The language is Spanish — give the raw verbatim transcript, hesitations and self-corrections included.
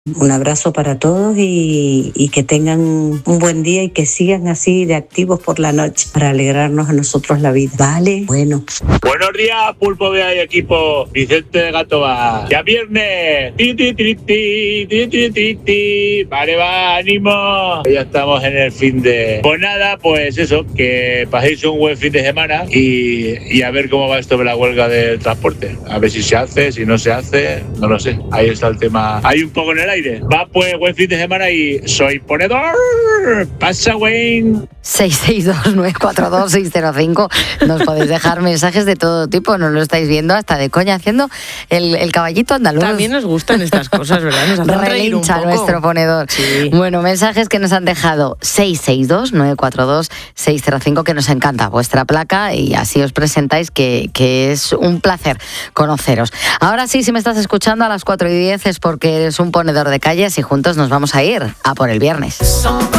Un abrazo para todos y, y que tengan un buen día y que sigan así de activos por la noche para alegrarnos a nosotros la vida. Vale, bueno. Buenos días, Pulpo Vea y equipo. Vicente de Gatoa. Ya viernes. Ti, ti, ti, ti, ti, ti, ti, ti. Vale, va, ánimo. Ya estamos en el fin de... Pues nada, pues eso, que paséis un buen fin de semana y, y a ver cómo va esto de la huelga del transporte. A ver si se hace, si no se hace, no lo sé. Ahí está el tema. Hay un poco en el aire. Va, pues, buen fin de semana y soy ponedor. Pasa, Wayne. seis seis dos nueve cuatro dos seis cero cinco. Nos podéis dejar mensajes de todo tipo, no lo estáis viendo, hasta de coña haciendo el, el caballito andaluz. También nos gustan estas cosas, ¿verdad? Nos hacen reír un poco. Nuestro ponedor. Sí. Bueno, mensajes que nos han dejado seis seis dos nueve cuatro dos seis cero cinco, que nos encanta vuestra placa y así os presentáis, que, que es un placer conoceros. Ahora sí, si me estás escuchando a las cuatro y diez es porque eres un ponedor de calles y juntos nos vamos a ir a por el viernes.